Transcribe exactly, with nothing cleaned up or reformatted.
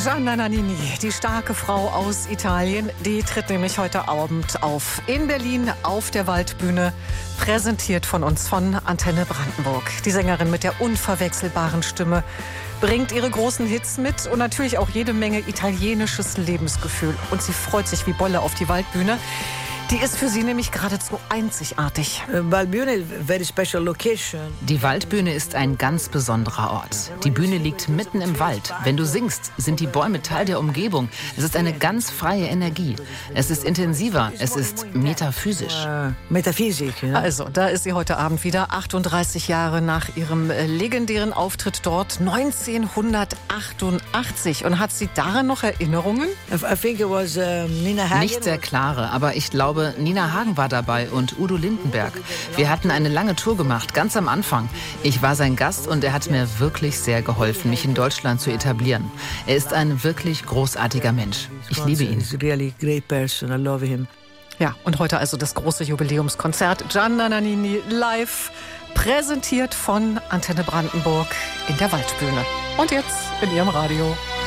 Gianna Nannini, die starke Frau aus Italien, die tritt nämlich heute Abend auf in Berlin auf der Waldbühne, präsentiert von uns von Antenne Brandenburg. Die Sängerin mit der unverwechselbaren Stimme bringt ihre großen Hits mit und natürlich auch jede Menge italienisches Lebensgefühl. Und sie freut sich wie Bolle auf die Waldbühne. Die ist für sie nämlich geradezu einzigartig. Die Waldbühne ist ein ganz besonderer Ort. Die Bühne liegt mitten im Wald. Wenn du singst, sind die Bäume Teil der Umgebung. Es ist eine ganz freie Energie. Es ist intensiver, es ist metaphysisch. Also, da ist sie heute Abend wieder, achtunddreißig Jahre nach ihrem legendären Auftritt dort neunzehnhundertachtundachtzig. Und hat sie daran noch Erinnerungen? Nicht sehr klare, aber ich glaube, Nina Hagen war dabei und Udo Lindenberg. Wir hatten eine lange Tour gemacht, ganz am Anfang. Ich war sein Gast und er hat mir wirklich sehr geholfen, mich in Deutschland zu etablieren. Er ist ein wirklich großartiger Mensch. Ich liebe ihn. Ja, und heute also das große Jubiläumskonzert Gianna Nannini live, präsentiert von Antenne Brandenburg in der Waldbühne. Und jetzt in ihrem Radio.